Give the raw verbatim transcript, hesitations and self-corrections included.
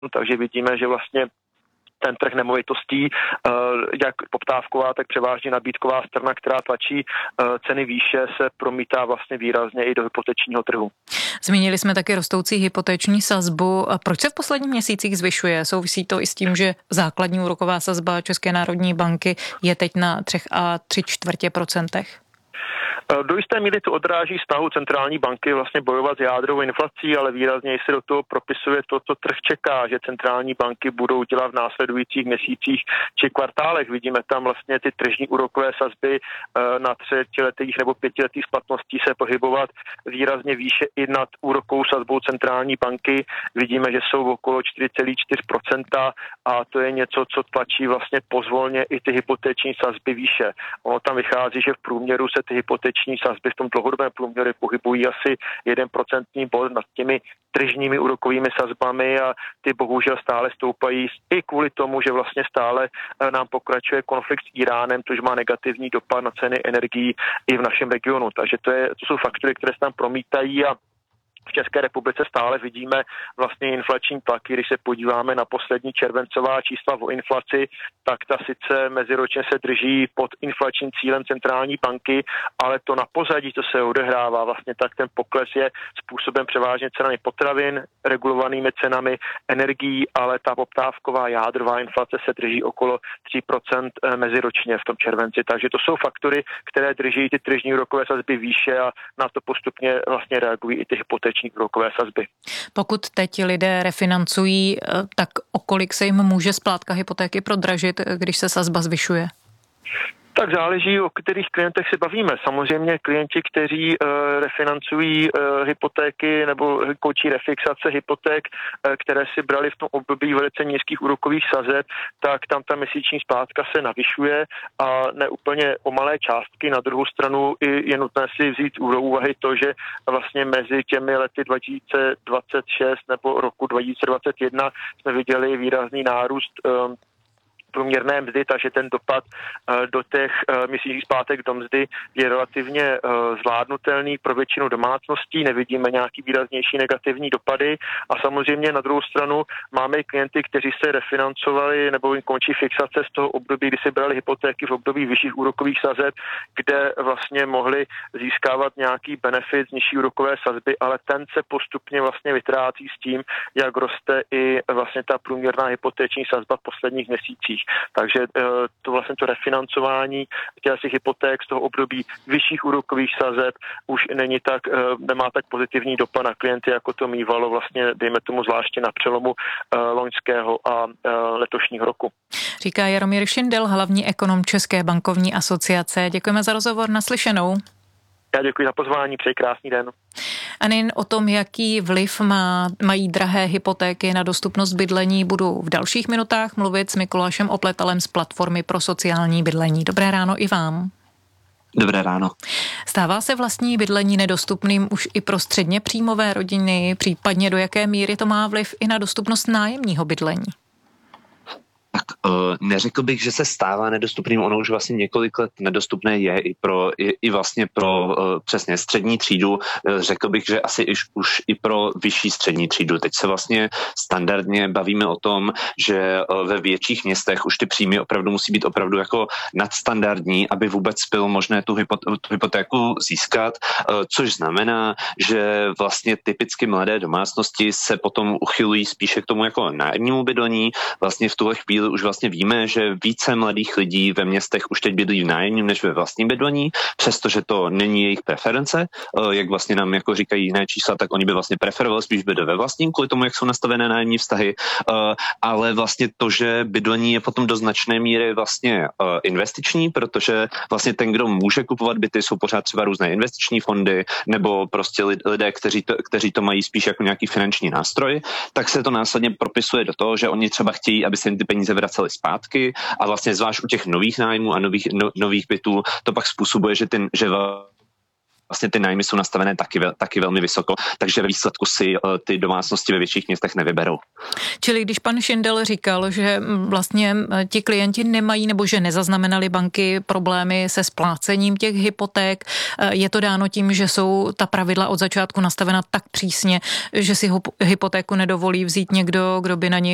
takže vidíme, že vlastně ten trh nemovitostí, jak poptávková, tak převážně nabídková strana, která tlačí ceny výše, se promítá vlastně výrazně i do hypotečního trhu. Zmínili jsme taky rostoucí hypoteční sazbu. Proč se v posledních měsících zvyšuje? Souvisí to i s tím, že základní úroková sazba České národní banky je teď na tři a tři čtvrtě procentech? Do jisté míry to odráží snahu centrální banky vlastně bojovat s jádrovou inflací, ale výrazně se do toho propisuje to, co trh čeká, že centrální banky budou dělat v následujících měsících či kvartálech. Vidíme tam vlastně ty tržní úrokové sazby na třetiletých nebo pětiletých splatností se pohybovat výrazně výše i nad úrokovou sazbou centrální banky. Vidíme, že jsou okolo čtyři celá čtyři procenta a to je něco, co tlačí vlastně pozvolně i ty hypoteční sazby výše. Ono tam vychází, že v průměru se ty hypoteční sazby v tom dlouhodobém průměru pohybují asi jeden procentní bod nad těmi tržními úrokovými sazbami a ty bohužel stále stoupají i kvůli tomu, že vlastně stále nám pokračuje konflikt s Iránem, což má negativní dopad na ceny energií i v našem regionu. Takže to, je, to jsou faktory, které se tam promítají a v České republice stále vidíme vlastně inflační tlaky. Když se podíváme na poslední červencová čísla o inflaci, tak ta sice meziročně se drží pod inflačním cílem centrální banky, ale to na pozadí, co se odehrává, vlastně tak ten pokles je způsoben převážně cenami potravin, regulovanými cenami energií, ale ta poptávková jádrová inflace se drží okolo tři procenta meziročně v tom červenci. Takže to jsou faktory, které drží ty tržní úrokové sazby výše a na to postupně vlastně reagují i ty hypoteční úrokové sazby. Pokud teď lidé refinancují, tak o kolik se jim může splátka hypotéky prodražit, když se sazba zvyšuje? Tak záleží, o kterých klientech se bavíme. Samozřejmě klienti, kteří uh, refinancují uh, hypotéky nebo končí refixace hypoték, uh, které si brali v tom období velice nízkých úrokových sazeb, tak tam ta měsíční splátka se navyšuje a ne úplně o malé částky. Na druhou stranu je nutné si vzít do úvahy to, že vlastně mezi těmi lety dva tisíce dvacet šest nebo roku dva tisíce dvacet jedna jsme viděli výrazný nárůst um, průměrné mzdy, takže ten dopad do těch měsíčních splátek do mzdy je relativně zvládnutelný pro většinu domácností, nevidíme nějaký výraznější negativní dopady a samozřejmě na druhou stranu máme i klienty, kteří se refinancovali nebo jim končí fixace z toho období, kdy si brali hypotéky v období vyšších úrokových sazeb, kde vlastně mohli získávat nějaký benefit z nižší úrokové sazby, ale ten se postupně vlastně vytrácí s tím, jak roste i vlastně ta průměrná hypoteční sazba v posledních měsících. Takže to vlastně to refinancování těch hypoték z toho období vyšších úrokových sazeb už není tak, nemá tak pozitivní dopad na klienty, jako to mívalo vlastně, dejme tomu zvláště na přelomu loňského a letošního roku. Říká Jaromír Šindel, hlavní ekonom České bankovní asociace. Děkujeme za rozhovor, naslyšenou. Já děkuji za pozvání, přeji krásný den. A nejen o tom, jaký vliv má, mají drahé hypotéky na dostupnost bydlení, budu v dalších minutách mluvit s Mikulášem Opletalem z Platformy pro sociální bydlení. Dobré ráno i vám. Dobré ráno. Stává se vlastní bydlení nedostupným už i pro středně příjmové rodiny, případně do jaké míry to má vliv i na dostupnost nájemního bydlení? Tak uh, neřekl bych, že se stává nedostupným, ono už vlastně několik let nedostupné je i pro i, i vlastně pro uh, přesně střední třídu, uh, řekl bych, že asi iž, už i pro vyšší střední třídu. Teď se vlastně standardně bavíme o tom, že uh, ve větších městech už ty příjmy opravdu musí být opravdu jako nadstandardní, aby vůbec bylo možné tu, hypot- tu hypotéku získat, uh, což znamená, že vlastně typicky mladé domácnosti se potom uchylují spíše k tomu jako nájemnímu bydlení. Vlastně v tuhle chvíli už vlastně víme, že více mladých lidí ve městech už teď bydlí v nájemním než ve vlastním bydlení, přestože to není jejich preference, jak vlastně nám jako říkají jiné čísla, tak oni by vlastně preferovali spíš bydlet ve vlastním, kvůli tomu, jak jsou nastavené nájemní vztahy, ale vlastně to, že bydlení je potom do značné míry vlastně investiční, protože vlastně ten, kdo může kupovat byty, jsou pořád třeba různé investiční fondy nebo prostě lidé, kteří to, kteří to mají spíš jako nějaký finanční nástroj, tak se to následně propisuje do toho, že oni třeba chtějí, aby se jim ty peníze vracely zpátky a vlastně zvlášť u těch nových nájmů a nových, no, nových bytů to pak způsobuje, že, ten, že vlastně ty nájmy jsou nastavené taky, taky velmi vysoko, takže ve výsledku si ty domácnosti ve větších městech nevyberou. Čili když pan Šindel říkal, že vlastně ti klienti nemají nebo že nezaznamenali banky problémy se splácením těch hypoték, je to dáno tím, že jsou ta pravidla od začátku nastavena tak přísně, že si hypotéku nedovolí vzít někdo, kdo by na ní